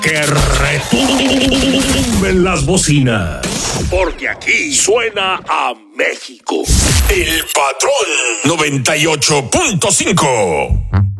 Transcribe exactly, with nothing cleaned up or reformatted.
Que retumben las bocinas, porque aquí suena a México. El Patrón noventa y ocho punto cinco.